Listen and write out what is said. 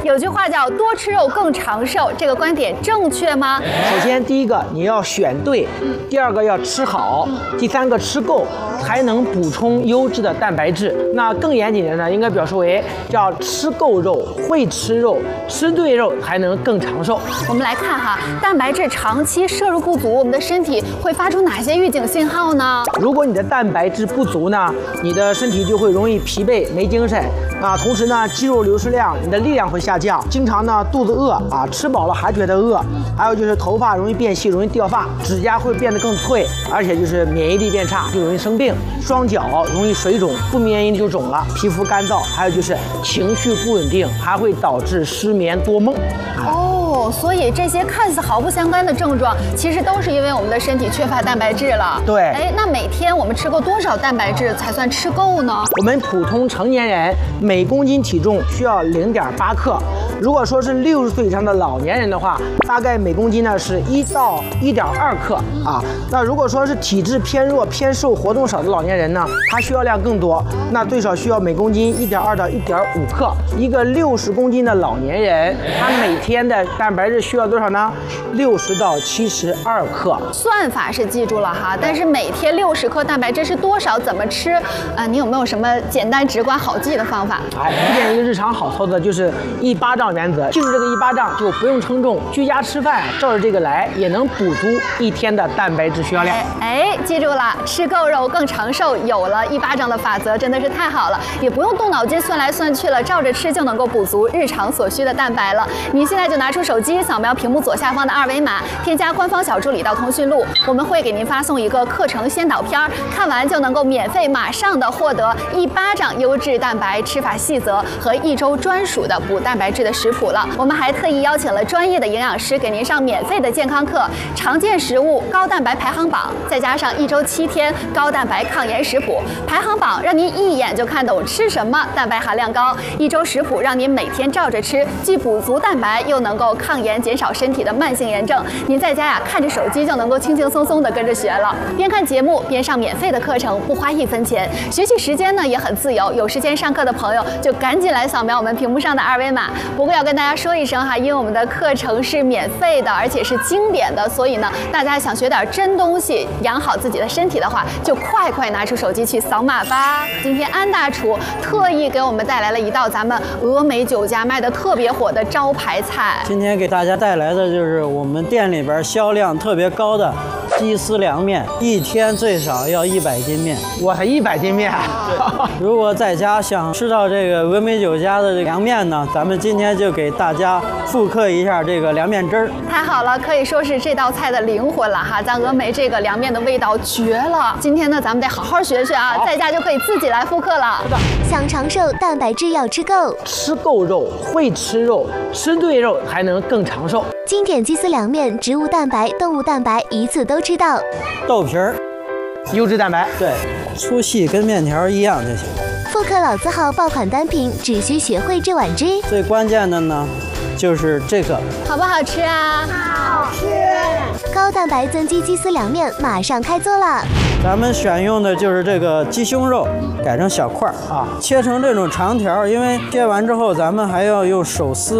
有句话叫多吃肉更长寿，这个观点正确吗？ 首先，第一个你要选对，第二个要吃好，第三个吃够，才能补充优质的蛋白质。那更严谨的呢，应该表述为叫吃够肉，会吃肉，吃对肉才能更长寿。 我们来看哈，蛋白质长期摄入不足，我们的身体会发出哪些预警信号呢？ 如果你的蛋白质不足呢，你的身体就会容易疲惫、没精神啊。同时呢，肌肉流失量，你的力量会下降，经常呢肚子饿啊，吃饱了还觉得饿。还有就是头发容易变细，容易掉发，指甲会变得更脆，而且就是免疫力变差，就容易生病。双脚容易水肿，不明原因就肿了，皮肤干燥，还有就是情绪不稳定，还会导致失眠多梦。 哦，所以这些看似毫不相干的症状，其实都是因为我们的身体缺乏蛋白质了。 对， 哎，那每天我们吃够多少蛋白质才算吃够呢？ 我们普通成年人每公斤体重需要0.8克，如果说是60岁以上的老年人的话，大概每公斤呢是1到1.2克啊。那如果说是体质偏弱、偏瘦、活动少的老年人呢，他需要量更多，那最少需要每公斤1.2到1.5克。一个60公斤的老年人，他每天的蛋白质需要多少呢？60到72克。 算法是记住了哈，但是每天60克蛋白质是多少？怎么吃？你有没有什么简单直观好记的方法？ 推荐一个日常好操作，就是1巴掌原则。记住这个1巴掌就不用称重，居家吃饭照着这个来，也能补足一天的蛋白质需要量。 哎，记住了，吃够肉更长寿，有了1巴掌的法则，真的是太好了，也不用动脑筋算来算去了，照着吃就能够补足日常所需的蛋白了。你现在就拿出手机，扫描屏幕左下方的2维码，添加官方小助理到通讯录，我们会给您发送一个课程先导片，看完就能够免费马上的获得1巴掌优质蛋白吃法细则和1周专属的补蛋白质的食谱了。我们还特意邀请了专业的营养师给您上免费的健康课，常见食物高蛋白排行榜，再加上1周7天高蛋白抗炎食谱，排行榜让您一眼就看懂吃什么蛋白含量高，1周食谱让您每天照着吃，既补足蛋白又能够抗炎，减少身体的慢性炎症。您在家呀看着手机就能够轻轻松松的跟着学了，边看节目边上免费的课程，不花1分钱，学习时间呢也很自由。有时间上课的朋友就赶紧来扫描我们屏幕上的2维码。不过要跟大家说一声哈，因为我们的课程是免费的，而且是经典的，所以呢，大家想学点真东西，养好自己的身体的话，就快拿出手机去扫码吧。今天安大厨特意给我们带来了一道咱们峨眉酒家卖的特别火的招牌菜。 今天给大家带来的就是我们店里边销量特别高的鸡丝凉面，一天最少要100斤面。 我才100斤面。 如果在家想吃到这个峨眉酒家的凉面呢，咱们今天就给大家复刻一下这个凉面汁儿。 太好了，可以说是这道菜的灵魂了哈！咱峨眉这个凉面的味道绝了。今天呢，咱们得好好学学啊，在家就可以自己来复刻了。 想长寿，蛋白质要吃够， 吃够肉，会吃肉，吃对肉才能更长寿。 经典鸡丝凉面，植物蛋白、动物蛋白一次都吃到。 豆皮儿， 优质蛋白， 对，粗细跟面条一样就行。 复刻老字号爆款单品，只需学会这碗汁。 最关键的呢，就是这个， 好不好吃啊？ 好吃！高蛋白增肌鸡丝凉面马上开做了。 咱们选用的就是这个鸡胸肉，改成小块儿啊，切成这种长条，因为切完之后咱们还要用手撕。